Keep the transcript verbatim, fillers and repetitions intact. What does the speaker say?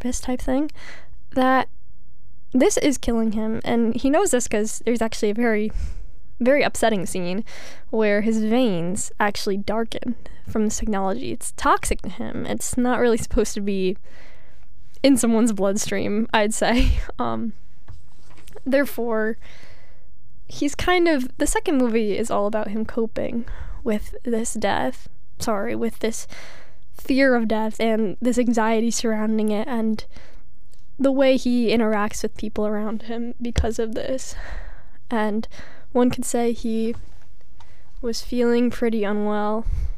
therapist type thing, that this is killing him. And he knows this because there's actually a very, very upsetting scene where his veins actually darken from this technology. It's toxic to him. It's not really supposed to be in someone's bloodstream, I'd say. Um, therefore, he's kind of, the second movie is all about him coping with this death, sorry, with this fear of death and this anxiety surrounding it, and the way he interacts with people around him because of this. And one could say he was feeling pretty unwell